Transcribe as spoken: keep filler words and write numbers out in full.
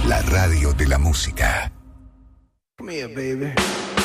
La radio de la música. Come here, baby.